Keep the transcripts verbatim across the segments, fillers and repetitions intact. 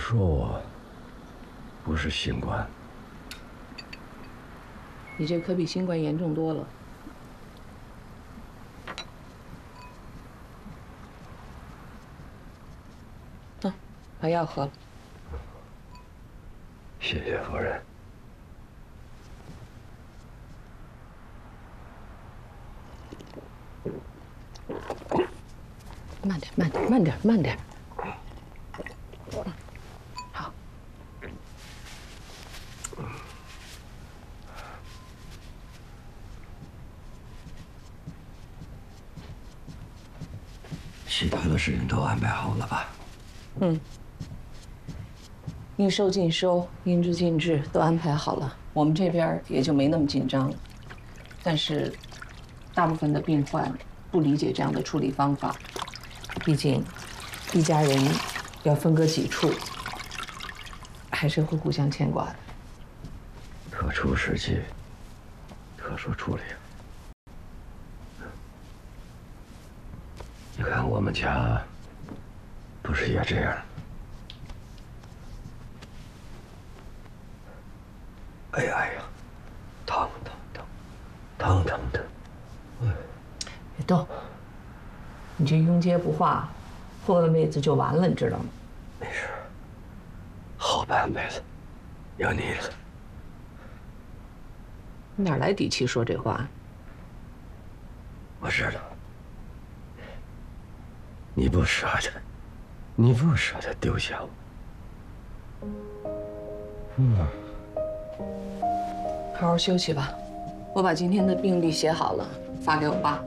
说我不是新冠， 你这可比新冠严重多了。啊，把药喝了。 谢谢夫人。 慢点，慢点，慢点，慢点。好。 其他的事情都安排好了吧？ 嗯。应收尽收，应治尽治，都安排好了。我们这边也就没那么紧张了。但是，大部分的病患不理解这样的处理方法。毕竟，一家人要分割几处，还是会互相牵挂的。 特殊时期，特殊处理。你看我们家，不是也这样？哎呀哎呀，疼疼疼，疼疼疼！哎， 别动，你这庸接不化，后半辈子就完了，你知道吗？ 没事，后半辈子有你了。 你哪来底气说这话？ 我知道，你不舍得，你不舍得丢下我。嗯。 好好休息吧，我把今天的病历写好了，发给我爸。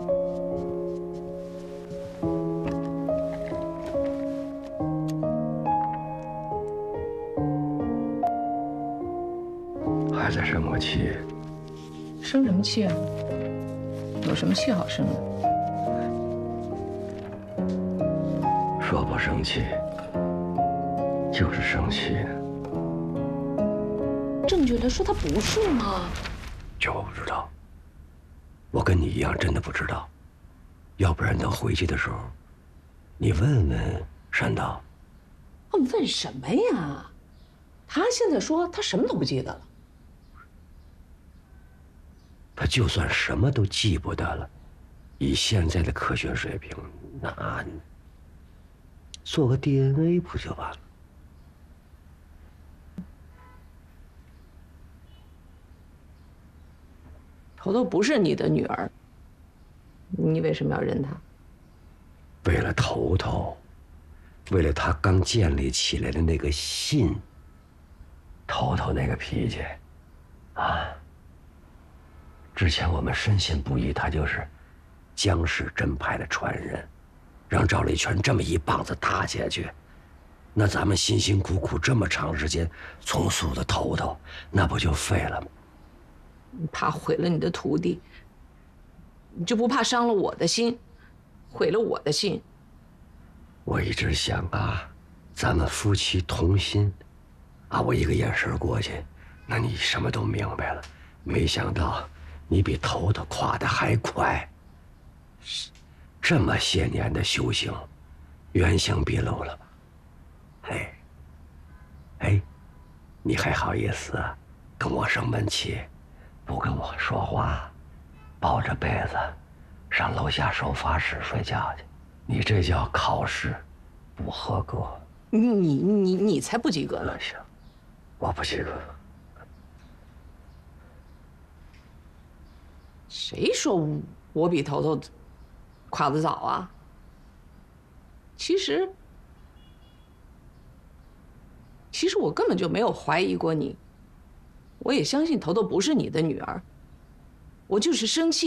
还在生我气？ 生什么气啊？有什么气好生的？ 说不生气，就是生气呢。 正觉得说他不是吗？ 这我不知道，我跟你一样，真的不知道。要不然等回去的时候，你问问单导。 我问什么呀？他现在说他什么都不记得了。 他就算什么都记不得了，以现在的科学水平，那做个 D N A 不就完了？ 头头不是你的女儿，你为什么要认她？ 为了头头，为了他刚建立起来的那个信。头头那个脾气，啊！之前我们深信不疑，他就是江氏真派的传人，让赵立全这么一棒子打下去，那咱们辛辛苦苦这么长时间重塑的头头，那不就废了吗？ 你怕毁了你的徒弟，你就不怕伤了我的心，毁了我的心？ 我一直想啊，咱们夫妻同心，啊，我一个眼神过去，那你什么都明白了。没想到你比头头垮得还快，这么些年的修行，原形毕露了吧？哎，哎，你还好意思啊，跟我生闷气，不跟我说话，抱着被子上楼下收发室睡觉去，你这叫考试不合格。 你你你你才不及格呢！ 行，我不及格。 谁说我比头头垮得早啊？其实，其实我根本就没有怀疑过你，我也相信头头不是你的女儿，我就是生气。